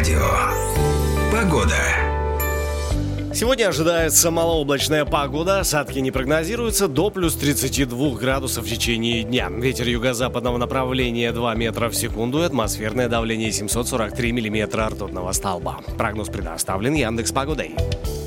радио. Погода. Сегодня ожидается малооблачная погода, осадки не прогнозируются, до плюс 32 градусов в течение дня. Ветер юго-западного направления 2 метра в секунду и атмосферное давление 743 миллиметра ртутного столба. Прогноз предоставлен Яндекс.Погодой.